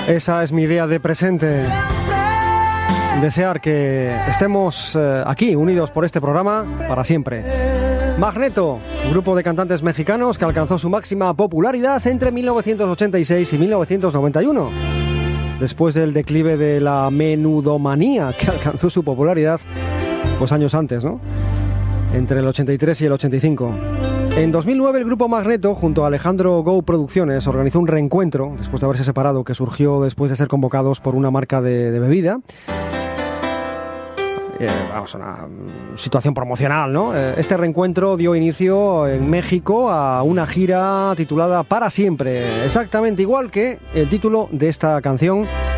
Esa es mi idea de presente. Desear que estemos aquí, unidos por este programa, para siempre. Magneto, un grupo de cantantes mexicanos que alcanzó su máxima popularidad entre 1986 y 1991. Después del declive de la menudomanía, que alcanzó su popularidad pues años antes, ¿no? Entre el 83 y el 85. En 2009 el grupo Magneto, junto a Alejandro Go Producciones, organizó un reencuentro, después de haberse separado, que surgió después de ser convocados por una marca de bebida. Una situación promocional, ¿no? Este reencuentro dio inicio en México a una gira titulada Para Siempre, exactamente igual que el título de esta canción,